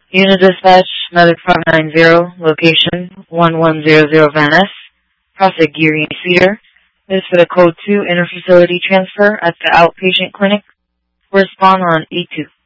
Unit Dispatch, Medic 590, location 1100 Van Ness, Prospect Geary Cedar. This is for the Code 2 interfacility transfer at the outpatient clinic. Respond on E2.